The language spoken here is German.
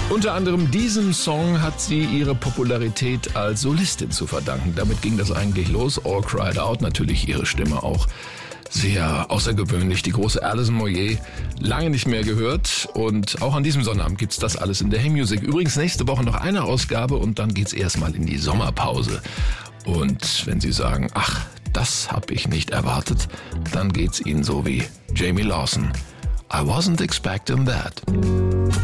Unter anderem diesem Song hat sie ihre Popularität als Solistin zu verdanken. Damit ging das eigentlich los. All Cried Out, natürlich ihre Stimme auch sehr außergewöhnlich. Die große Alison Moyet, lange nicht mehr gehört. Und auch an diesem Sonnabend gibt's das alles in der Hey Music. Übrigens nächste Woche noch eine Ausgabe und dann geht's erstmal in die Sommerpause. Und wenn Sie sagen, ach, das habe ich nicht erwartet, dann geht's Ihnen so wie Jamie Lawson. I wasn't expecting that.